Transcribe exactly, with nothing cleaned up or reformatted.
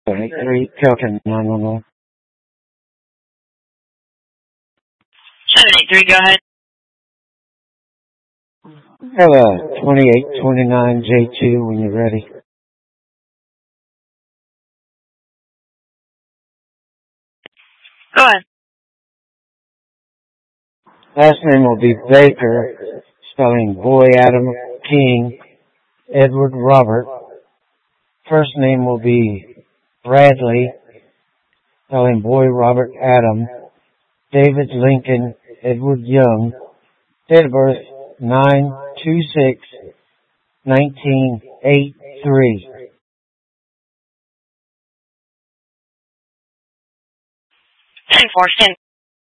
three, Kelton, nine one one. seven eight three, go ahead. Hello, twenty-eight twenty-nine J two when you're ready. Go ahead. Last name will be Baker, spelling Boy Adam King, Edward Robert. First name will be Bradley, spelling Boy Robert Adam, David Lincoln, Edward Young. Date of birth nine two six nineteen eighty-three. ten four, stand